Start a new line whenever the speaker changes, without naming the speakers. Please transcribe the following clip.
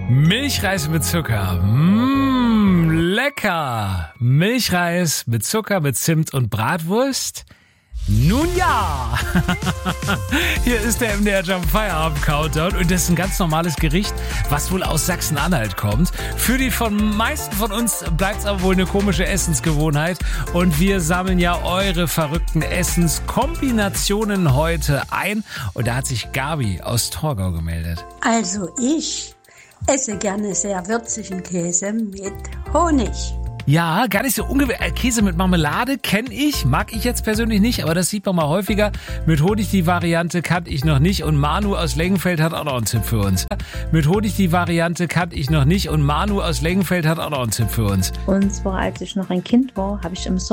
Milchreis mit Zucker. Lecker. Milchreis mit Zucker, mit Zimt und Bratwurst. Nun ja! Hier ist der MDR Jump Feierabend Countdown und das ist ein ganz normales Gericht, was wohl aus Sachsen-Anhalt kommt. Für die meisten von uns bleibt es aber wohl eine komische Essensgewohnheit und wir sammeln ja eure verrückten Essenskombinationen heute ein und da hat sich Gabi aus Torgau gemeldet.
Also ich esse gerne sehr würzigen Käse mit Honig.
Ja, gar nicht so ungewöhnlich. Käse mit Marmelade kenne ich, mag ich jetzt persönlich nicht, aber das sieht man mal häufiger. Mit Honig die Variante kannte ich noch nicht und Manu aus Lengenfeld hat auch noch einen Tipp für uns. Mit Honig die Variante kannte ich noch nicht und Manu aus Lengenfeld hat auch noch einen Tipp für uns.
Und zwar, als ich noch ein Kind war, habe ich im